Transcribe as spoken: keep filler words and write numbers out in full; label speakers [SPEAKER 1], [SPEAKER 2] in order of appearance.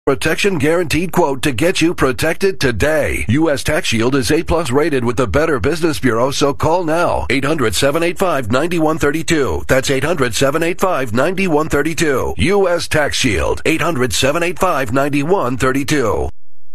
[SPEAKER 1] Protection Guaranteed quote to get you protected today. U S Tax Shield is A plus rated with the Better Business Bureau, so call now. eight hundred, seven eight five, nine one three two. That's eight hundred, seven eight five, nine one three two. U S Tax Shield. eight hundred, seven eight five, nine one three two.